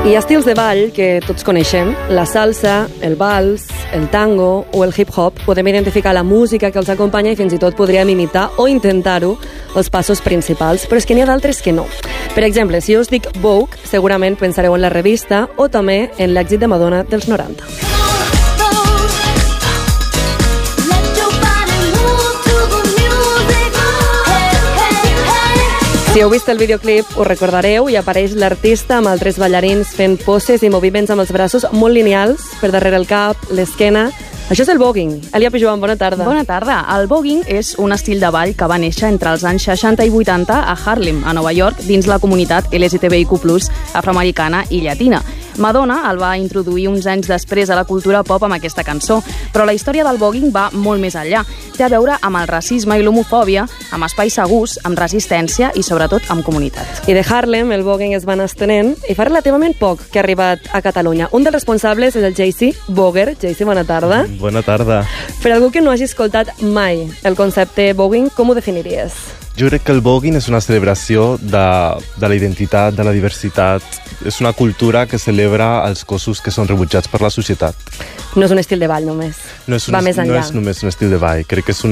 Hi ha estils de ball que tots coneixem, la salsa, el vals, el tango o el hip-hop. Podem identificar la música que els acompanya i fins i tot podríem imitar o intentar-ho els passos principals, però és que n'hi ha d'altres que no. Per exemple, si us dic Vogue, segurament pensareu en la revista o també en l'èxit de Madonna dels 90. Si heu vist el videoclip, us recordareu, i apareix l'artista amb altres ballarins fent poses i moviments amb els braços molt lineals per darrere el cap, l'esquena. Això és el voguing. Elia Pijuan, bona tarda. Bona tarda. El voguing és un estil de ball que va néixer entre els anys 60 i 80 a Harlem, a Nova York, dins la comunitat LGTBIQ+, afroamericana i llatina. Madonna el va introduir uns anys després a la cultura pop amb aquesta cançó, però la història del voguing va molt més enllà. Té a veure amb el racisme i l'homofòbia, amb espais segurs, amb resistència i sobretot amb comunitat. I de Harlem el voguing es va anar estenent i fa relativament poc que ha arribat a Catalunya. Un dels responsables és el JC Boger. JC, bona tarda. Bona tarda. Per algú que no hagi escoltat mai el concepte voguing, com ho definiries? Jo crec que el voguing és una celebració de la identitat, de la diversitat. És una cultura que celebra els cossos que són rebutjats per la societat. No és un estil de ball només. Va més enllà. No és només un estil de ball. Crec que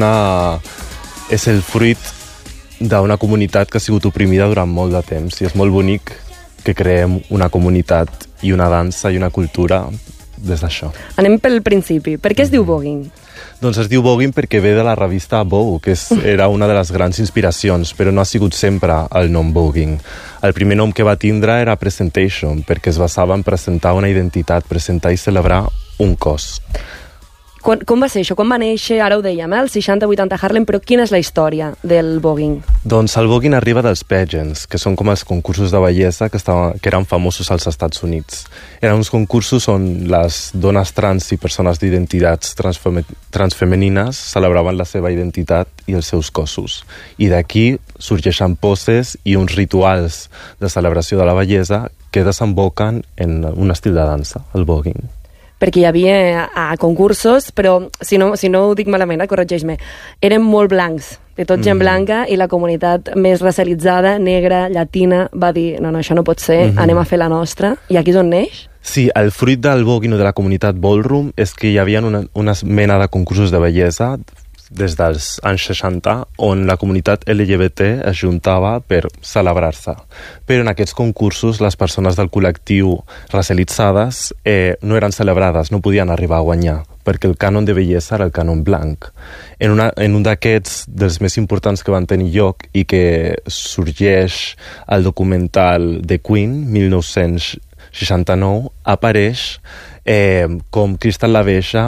és el fruit d'una comunitat que ha sigut oprimida durant molt de temps. I és molt bonic que creem una comunitat i una dansa i una cultura des d'això. Anem pel principi. Per què es diu voguing? Doncs es diu voguing perquè ve de la revista Vogue, que era una de les grans inspiracions, però no ha sigut sempre el nom voguing. El primer nom que va tindre era presentation, perquè es basava en presentar una identitat, presentar i celebrar un cos. Com va ser això? Com va néixer? Ara ho dèiem, els 60-80 Harlem, però quina és la història del voguing? Doncs el voguing arriba dels pageants, que són com els concursos de bellesa que eren famosos als Estats Units. Eren uns concursos on les dones trans i persones d'identitats transfemenines celebraven la seva identitat i els seus cossos. I d'aquí sorgeixen poses i uns rituals de celebració de la bellesa que desemboquen en un estil de dansa, el voguing. Perquè hi havia concursos, però si no ho dic malament, corregeix-me, eren molt blancs, de tot gent blanca, i la comunitat més racialitzada, negra, llatina, va dir, no, això no pot ser, anem a fer la nostra, i aquí és on neix? Sí, el fruit del voguing o de la comunitat ballroom és que hi havia una mena de concursos de bellesa des dels anys 60, on la comunitat LGBT es juntava per celebrar-se. Però en aquests concursos les persones del col·lectiu racialitzades no eren celebrades, no podien arribar a guanyar, perquè el cànon de bellesa era el cànon blanc. En un d'aquests dels més importants que van tenir lloc i que sorgeix al documental The Queen, 1969, apareix com Crystal LaBeija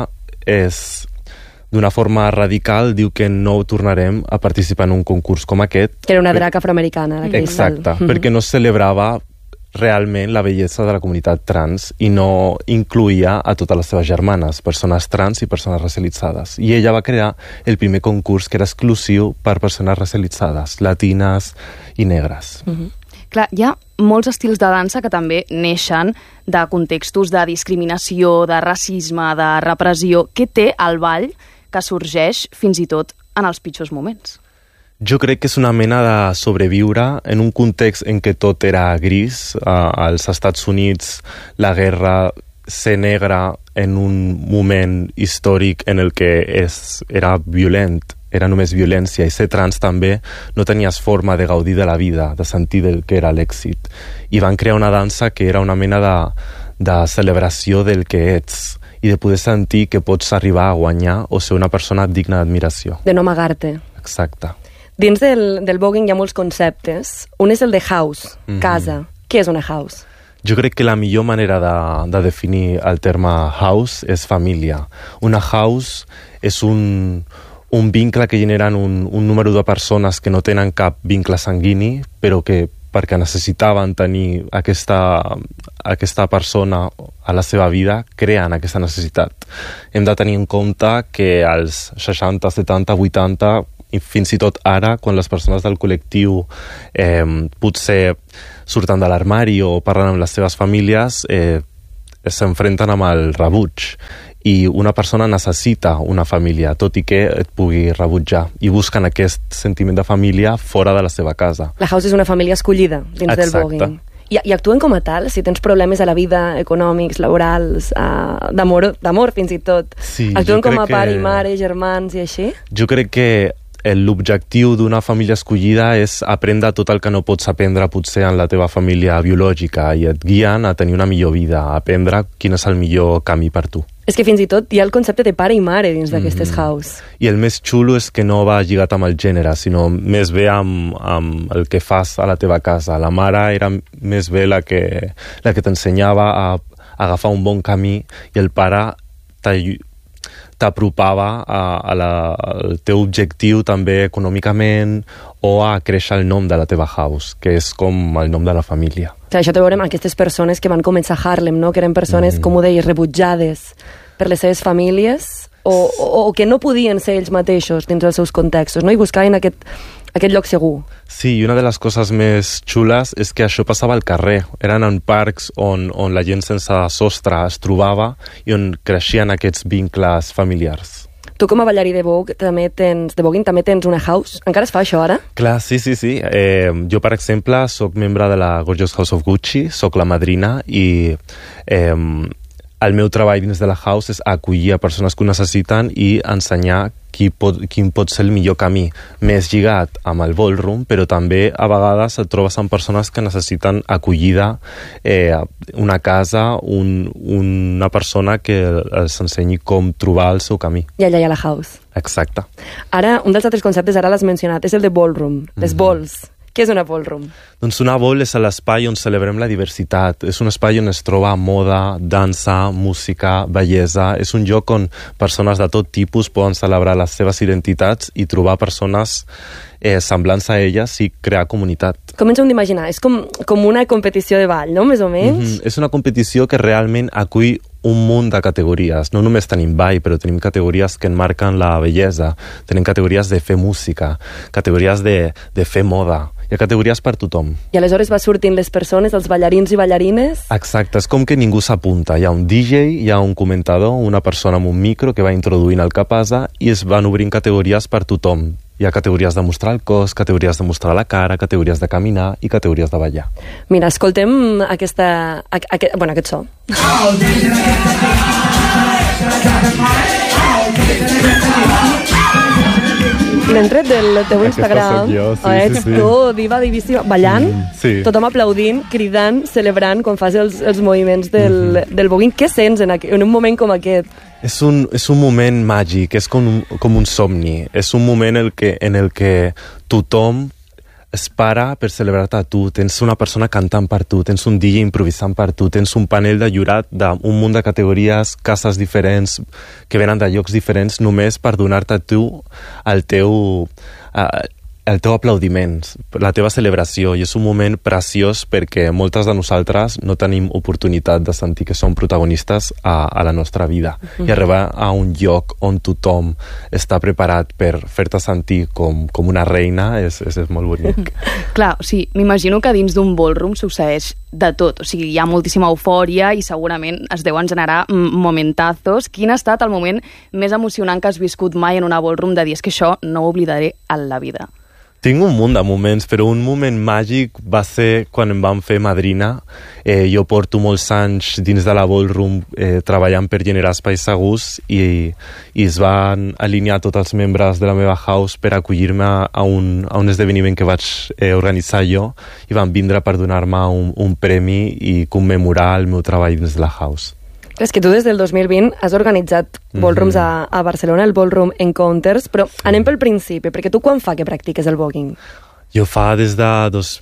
d'una forma radical diu que no tornarem a participar en un concurs com aquest. Que era una drac afroamericana, la Crystal. Exacte, perquè no celebrava realment la bellesa de la comunitat trans i no incluïa a totes les seves germanes, persones trans i persones racialitzades. I ella va crear el primer concurs que era exclusiu per persones racialitzades, latines i negres. Clar, hi ha molts estils de dansa que també neixen de contextos de discriminació, de racisme, de repressió. Què té el ball que sorgeix fins i tot en els pitjors moments? Jo crec que és una mena de sobreviure en un context en què tot era gris. Als Estats Units la guerra, ser negre en un moment històric en el que era violent, era només violència, i ser trans també no tenies forma de gaudir de la vida, de sentir del que era l'èxit. I van crear una dansa que era una mena de celebració del que ets i de poder sentir que pots arribar a guanyar o ser una persona digna d'admiració. De no amagar-te. Exacte. Dins del voguing hi ha molts conceptes. Un és el de house, casa. Què és una house? Jo crec que la millor manera de definir el terme house és família. Una house és un vincle que generen un número de persones que no tenen cap vincle sanguini, però que perquè necessitaven tenir aquesta persona a la seva vida, creen aquesta necessitat. Hem de tenir en compte que als 60, 70, 80, i fins i tot ara, quan les persones del col·lectiu potser surten de l'armari o parlen amb les seves famílies, s'enfrenten amb el rebuig. I una persona necessita una família, tot i que et pugui rebutjar. I busquen aquest sentiment de família fora de la seva casa. La house és una família escollida dins del voguing. I actuen com a tal? Si tens problemes a la vida, econòmics, laborals, d'amor fins i tot. Sí, actuen com a pare i mare, germans i així? Jo crec que l'objectiu d'una família escollida és aprendre tot el que no pots aprendre potser en la teva família biològica i et guien a tenir una millor vida, a aprendre quin és el millor camí per tu. És que fins i tot hi ha el concepte de pare i mare dins d'aquestes house. I el més xulo és que no va lligat amb el gènere, sinó més bé amb el que fas a la teva casa. La mare era més bé la que t'ensenyava a agafar un bon camí i el pare t'apropava al teu objectiu també econòmicament o a créixer el nom de la teva house, que és com el nom de la família. Això te veurem aquestes persones que van començar a Harlem, no? Que eren persones, com ho deies, rebutjades per les seves famílies o que no podien ser ells mateixos dins dels seus contextos, no? I buscaven aquest lloc segur. Sí, i una de les coses més xules és que això passava al carrer. Eren en parcs on la gent sense sostre es trobava i on creixien aquests vincles familiars. Tu com a ballarí de Vogue també tens una house? Encara es fa això ara? Clar, sí. Jo, per exemple, sóc membre de la Gorgeous House of Gucci, sóc la madrina i el meu treball dins de la house és acollir a persones que ho necessiten i ensenyar quin pot ser el millor camí, més lligat amb el ballroom, però també a vegades et trobes amb persones que necessiten acollida, una casa, una persona que els ensenyi com trobar el seu camí. I allà hi ha la house. Exacte. Ara, un dels altres conceptes, ara l'has mencionat, és el de ballroom, les balls. Què és una ballroom? Doncs una ball és l'espai on celebrem la diversitat. És un espai on es troba moda, dansa, música, bellesa. És un lloc on persones de tot tipus poden celebrar les seves identitats i trobar persones semblants a elles i crear comunitat. Com ens hem d'imaginar? És com una competició de ball, no? Més o menys? És una competició que realment acull un munt de categories. No només tenim ball, però tenim categories que enmarquen la bellesa. Tenim categories de fer música, categories de fer moda. Hi ha categories per tothom. I aleshores va sortint les persones, els ballarins i ballarines? Exacte, és com que ningú s'apunta. Hi ha un DJ, hi ha un comentador, una persona amb un micro que va introduint el que passa i es van obrint categories per tothom. Hi ha categories de mostrar el cos, categories de mostrar la cara, categories de caminar i categories de ballar. Mira, escoltem aquest so. L'hem tret del teu Instagram. Ets tu, diva divíssima, ballant, tothom aplaudint, cridant, celebrant quan fas els moviments del voguing. Què sents en un moment com aquest? És un moment màgic, és com un somni. És un moment en el que tothom es para per celebrar-te a tu. Tens una persona cantant per tu, tens un DJ improvisant per tu, tens un panel de jurat d'un munt de categories, cases diferents, que venen de llocs diferents, només per donar-te a tu el teu aplaudiment, la teva celebració, i és un moment preciós perquè moltes de nosaltres no tenim oportunitat de sentir que som protagonistes a la nostra vida. I arribar a un lloc on tothom està preparat per fer-te sentir com una reina és molt bonic. Clar, sí, m'imagino que dins d'un ballroom succeeix de tot, o sigui, hi ha moltíssima eufòria i segurament es deuen generar momentazos. Quin ha estat el moment més emocionant que has viscut mai en una ballroom de dir, és que això no ho oblidaré en la vida? Tinc un munt de moments, però un moment màgic va ser quan em van fer madrina. Jo porto molts anys dins de la ballroom treballant per generar espais segurs i es van alinear tots els membres de la meva house per acollir-me a un esdeveniment que vaig organitzar jo i van vindre per donar-me un premi i commemorar el meu treball dins de la house. És que tu des del 2020 has organitzat ballrooms a Barcelona, el Ballroom Encounters, però anem pel principi, perquè tu quan fa que practiques el voguing? Jo fa des de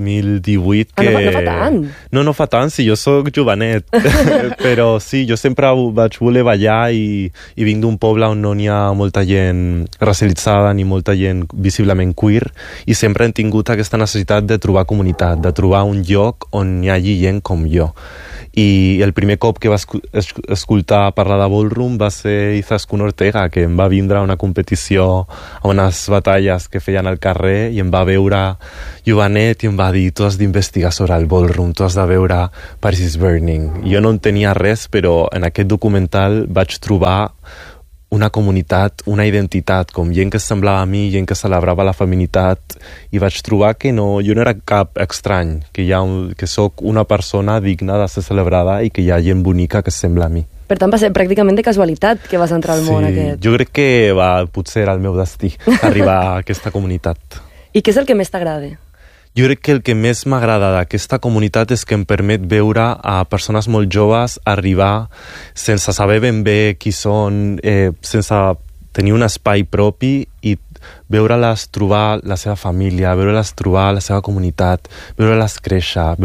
2018 que... No fa tant? No fa tant, sí, jo sóc jovenet. Però sí, jo sempre vaig voler ballar i vinc d'un poble on no n'hi ha molta gent racialitzada ni molta gent visiblement queer i sempre hem tingut aquesta necessitat de trobar comunitat, de trobar un lloc on hi hagi gent com jo. I el primer cop que va escoltar parlar de ballroom va ser Izaskun Ortega, que em va vindre a una competició, a unes batalles que feien al carrer i em va veure jovenet i em va dir, tu has d'investigar sobre el ballroom, tu has de veure Paris is Burning. Jo no en tenia res, però en aquest documental vaig trobar una comunitat, una identitat, com gent que semblava a mi, gent que celebrava la feminitat, i vaig trobar que jo no era cap estrany, que sóc una persona digna de ser celebrada i que hi ha gent bonica que sembla a mi. Per tant, va ser pràcticament de casualitat que vas entrar al món aquest. Jo crec que potser era el meu destí, arribar a aquesta comunitat. I què és el que més t'agrada? Jo crec que el que més m'agrada d'aquesta comunitat és que em permet veure a persones molt joves arribar sense saber ben bé qui són, sense tenir un espai propi, i veure-les trobar la seva família, veure-les trobar la seva comunitat, veure-les créixer,